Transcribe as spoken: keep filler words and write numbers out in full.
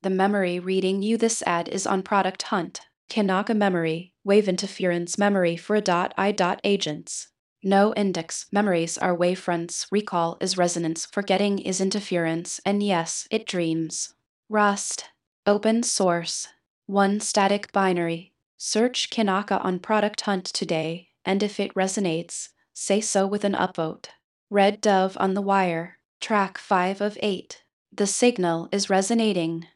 The memory reading you this ad is on Product Hunt. Kanaka memory, wave interference memory for a dot I dot agents. No index memories are wavefronts, recall is resonance, forgetting is interference, and yes, it dreams. Rust. Open source. One static binary. Search Kanaka on Product Hunt today, and if it resonates, say so with an upvote. Red Dove on the Wire, track five of eight. The signal is resonating.